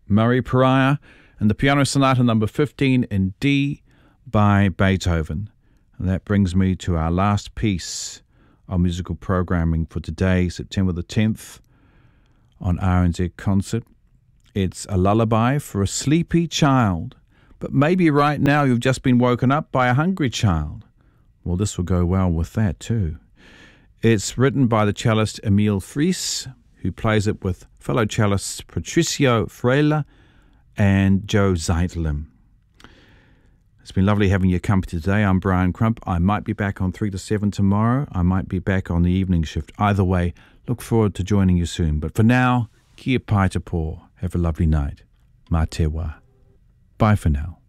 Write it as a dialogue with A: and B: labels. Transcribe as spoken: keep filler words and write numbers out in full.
A: Murray Pariah, and the Piano Sonata number fifteen in D by Beethoven. And that brings me to our last piece of musical programming for today, September the tenth, on R N Z Concert. It's a lullaby for a sleepy child, but maybe right now you've just been woken up by a hungry child. Well, this will go well with that too. It's written by the cellist Emil Fries, who plays it with fellow cellists Patricio Freire and Joe Zeitlin. It's been lovely having your company today. I'm Brian Crump. I might be back on three to seven tomorrow. I might be back on the evening shift. Either way, look forward to joining you soon. But for now, kia pai te pō. Have a lovely night. Mā te wā. Bye for now.